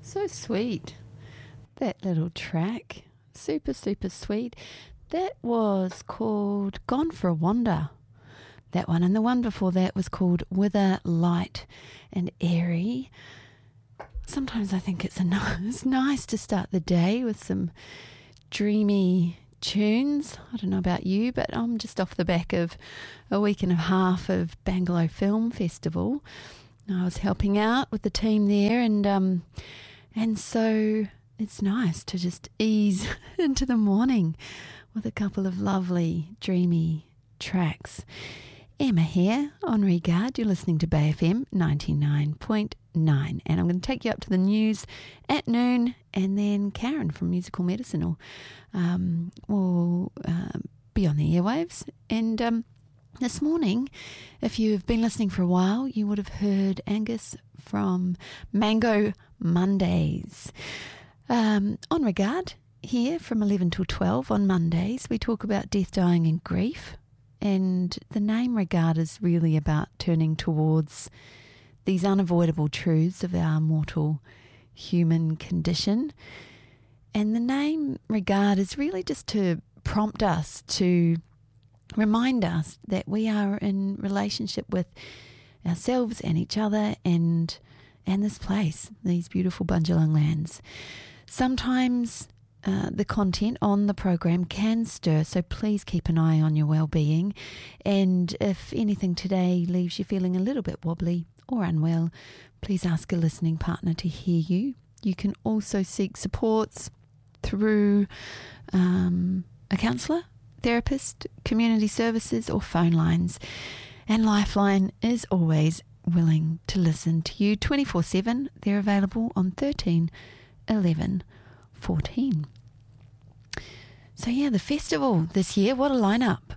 So sweet. That little track. Super, super sweet. That was called Gone for a Wander. That one. And the one before that was called Wither, Light and Airy. Sometimes I think it's nice to start the day with some dreamy tunes. I don't know about you, but I'm just off the back of a week and a half of Bangalow Film Festival. I was helping out with the team there, and so it's nice to just ease into the morning with a couple of lovely, dreamy tracks. Emma here on Regard. You're listening to Bay FM 99.9, and I'm going to take you up to the news at noon, and then Karen from Musical Medicine will be on the airwaves. And this morning, if you've been listening for a while, you would have heard Angus from Mango Mondays. On Regard, here from 11 till 12 on Mondays, we talk about death, dying and grief. And the name Regard is really about turning towards these unavoidable truths of our mortal human condition. And the name Regard is really just to prompt us, to remind us that we are in relationship with ourselves and each other and this place, these beautiful Bundjalung lands. Sometimes the content on the program can stir, so please keep an eye on your well-being. And if anything today leaves you feeling a little bit wobbly or unwell, please ask a listening partner to hear you. You can also seek supports through a counsellor, therapist, community services or phone lines. And Lifeline is always willing to listen to you 24/7. They're available on 13 11 14. So yeah, the festival this year, what a lineup.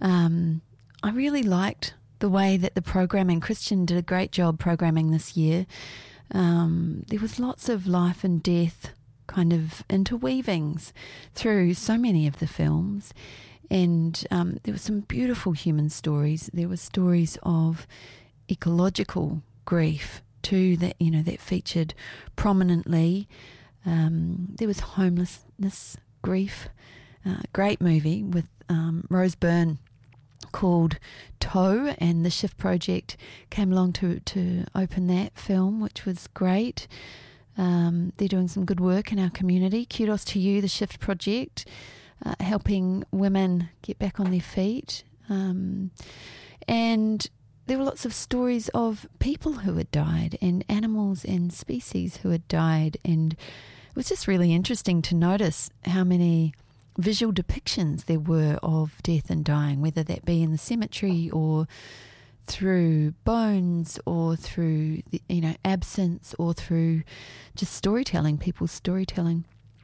I really liked the way that the programming, Christian did a great job programming this year. There was lots of life and death kind of interweavings through so many of the films. And there were some beautiful human stories. There were stories of ecological grief too that, that featured prominently. There was homelessness grief. Great movie with Rose Byrne called Toe, and the Shift Project came along to open that film, which was great. They're doing some good work in our community. Kudos to you, the Shift Project, helping women get back on their feet. And there were lots of stories of people who had died and animals and species who had died. And it was just really interesting to notice how many visual depictions there were of death and dying, whether that be in the cemetery or through bones or through absence or through just storytelling, people's storytelling.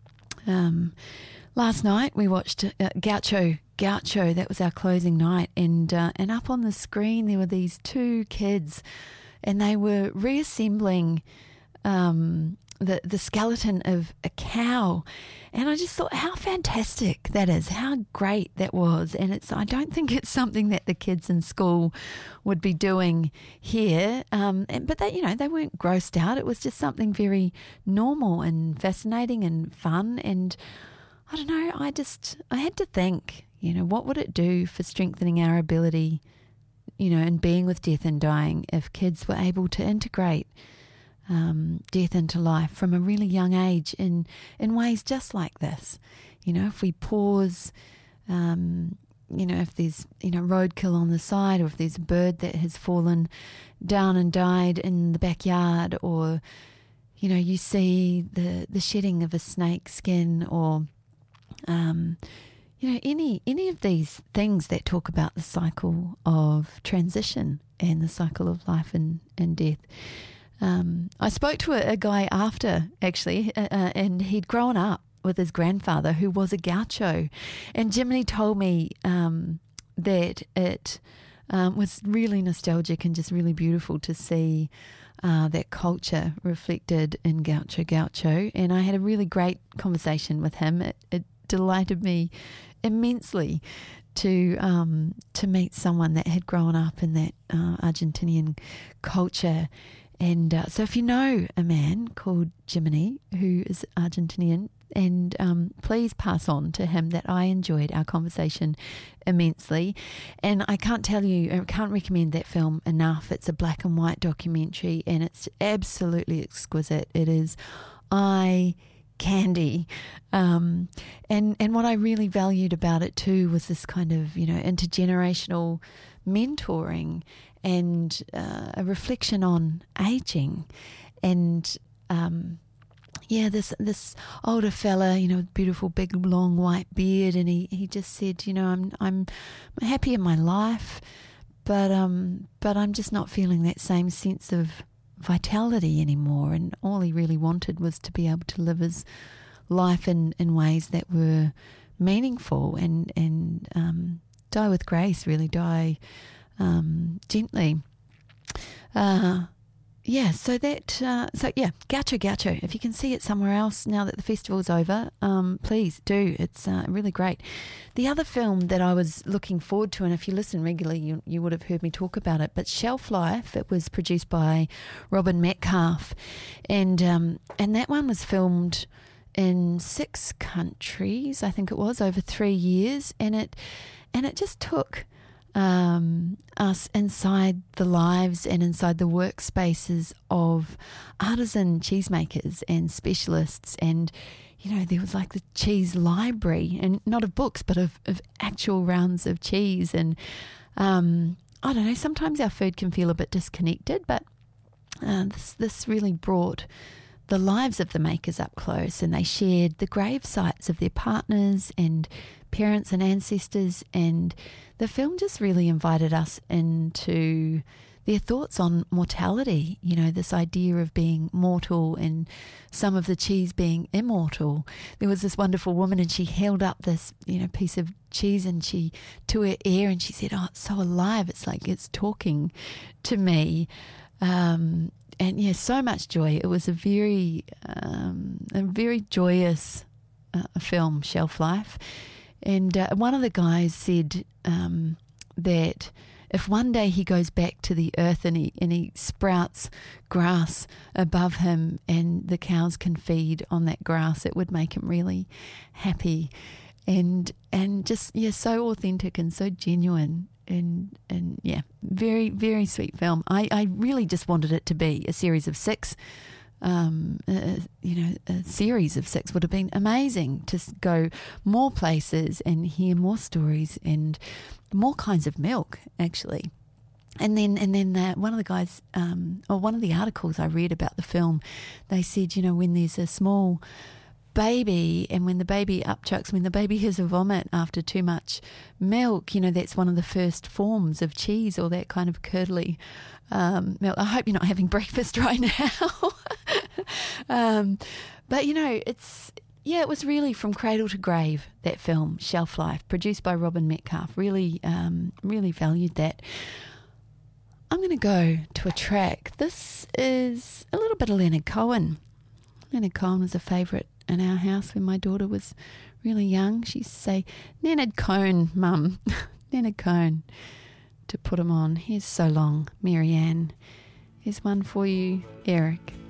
Last night we watched Gaucho. That was our closing night, and up on the screen there were these two kids, and they were reassembling the skeleton of a cow, and I just thought how fantastic that is, how great that was. And I don't think it's something that the kids in school would be doing here, but they weren't grossed out. It was just something very normal and fascinating and fun. And I don't know, I had to think, what would it do for strengthening our ability, in being with death and dying, if kids were able to integrate death into life from a really young age in ways just like this. If we pause, if there's, roadkill on the side, or if there's a bird that has fallen down and died in the backyard, or, you see the shedding of a snake skin, or, any of these things that talk about the cycle of transition and the cycle of life and death. I spoke to a guy after, actually, and he'd grown up with his grandfather, who was a gaucho. And Jiminy told me that it was really nostalgic and just really beautiful to see that culture reflected in Gaucho. And I had a really great conversation with him. It delighted me immensely to meet someone that had grown up in that Argentinian culture. And so if you know a man called Jiminy, who is Argentinian, and please pass on to him that I enjoyed our conversation immensely. And I can't recommend that film enough. It's a black and white documentary, and it's absolutely exquisite. It is eye candy. And what I really valued about it too was this kind of, intergenerational mentoring and a reflection on aging. And this older fella, with beautiful big long white beard, and he just said, I'm happy in my life, but I'm just not feeling that same sense of vitality anymore. And all he really wanted was to be able to live his life in ways that were meaningful and die with grace, really die gently. Gaucho. If you can see it somewhere else now that the festival's over, please do. It's really great. The other film that I was looking forward to, and if you listen regularly, you would have heard me talk about it, but Shelf Life. It was produced by Robin Metcalf, and that one was filmed in 6 countries, I think it was, over 3 years, and it just took us inside the lives and inside the workspaces of artisan cheesemakers and specialists. And there was like the cheese library, and not of books but of actual rounds of cheese. And I don't know, sometimes our food can feel a bit disconnected, but this really brought the lives of the makers up close, and they shared the grave sites of their partners and parents and ancestors, and the film just really invited us into their thoughts on mortality, this idea of being mortal and some of the cheese being immortal. There was this wonderful woman, and she held up this piece of cheese and to her ear, and she said, "Oh, it's so alive, it's like it's talking to me." And yeah, so much joy. It was a very joyous film, Shelf Life. And one of the guys said that if one day he goes back to the earth and he sprouts grass above him and the cows can feed on that grass, it would make him really happy. And just, so authentic and so genuine. And very, very sweet film. I really just wanted it to be a series of 6. A series of 6 would have been amazing, to go more places and hear more stories and more kinds of milk, actually. And then one of the guys, or one of the articles I read about the film, they said, when there's a small baby and when the baby upchucks, when the baby has a vomit after too much milk, that's one of the first forms of cheese, or that kind of curdly milk. I hope you're not having breakfast right now. But it was really from cradle to grave, that film, Shelf Life, produced by Robin Metcalf. Really valued that. I'm going to go to a track. This is a little bit of Leonard Cohen. Leonard Cohen was a favourite in our house when my daughter was really young. She used to say, "Leonard Cohen, Mum." Leonard Cohen, to put him on. Here's So Long, Marianne. Here's one for you, Eric.